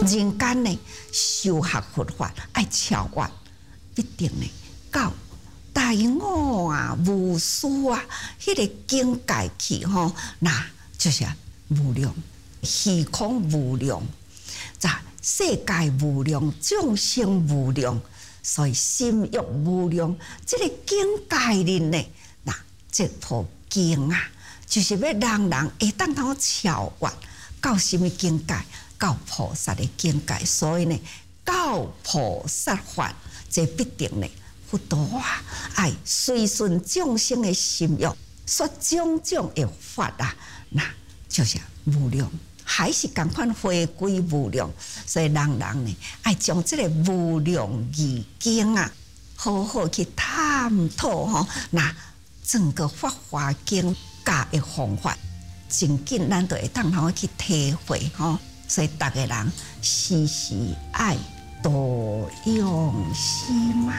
人间呢，修学佛法爱超越，必定呢到大我啊、无私啊，迄个境界去吼，那就是无量，虚空无量，世界无量，众生无量，所以心欲无量，这个境界里呢，那这部经啊，就是要人人会当通超越到什么境界？到菩萨的境界，所以呢，到菩萨法，这必定呢，佛陀啊，爱随顺众生的心欲，说种种的法啊，那就是无量，还是共款回归无量。所以人人呢，爱将这个无量义经啊，好好去探讨吼。那整个《法华经》教的方法，真紧咱都会当通去体会吼。所以，大家人时时爱多用心嘛。